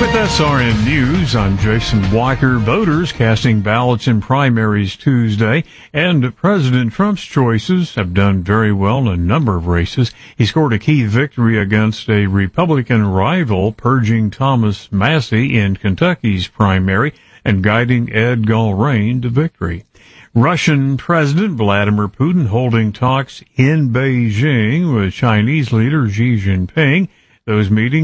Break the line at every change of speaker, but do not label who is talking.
With SRN News, I'm Jason Walker. Voters casting ballots in primaries Tuesday, and President Trump's choices have done very well in a number of races. He scored a key victory against a Republican rival, purging Thomas Massie in Kentucky's primary and guiding Ed Gulrane to victory. Russian President Vladimir Putin holding talks in Beijing with Chinese leader Xi Jinping. Those meetings